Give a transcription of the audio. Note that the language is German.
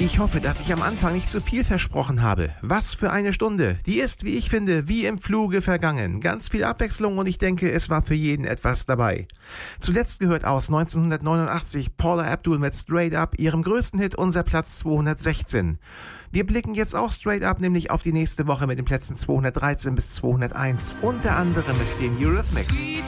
Ich hoffe, dass ich am Anfang nicht zu viel versprochen habe. Was für eine Stunde. Die ist, wie ich finde, wie im Fluge vergangen. Ganz viel Abwechslung und ich denke, es war für jeden etwas dabei. Zuletzt gehört aus 1989 Paula Abdul mit Straight Up, ihrem größten Hit, unser Platz 216. Wir blicken jetzt auch straight up, nämlich auf die nächste Woche mit den Plätzen 213 bis 201. Unter anderem mit den Eurythmics.